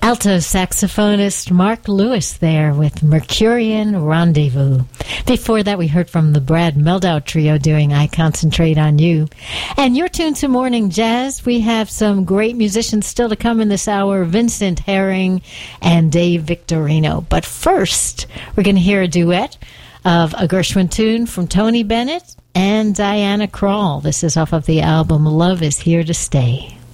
Alto saxophonist Mark Lewis there with Mercurian Rendezvous. Before that, we heard from the Brad Meldau Trio doing I Concentrate on You. And you're tuned to Morning Jazz. We have some great musicians still to come in this hour, Vincent Herring and Dave Victorino. But first, we're going to hear a duet of a Gershwin tune from Tony Bennett and Diana Krall. This is off of the album Love is Here to Stay.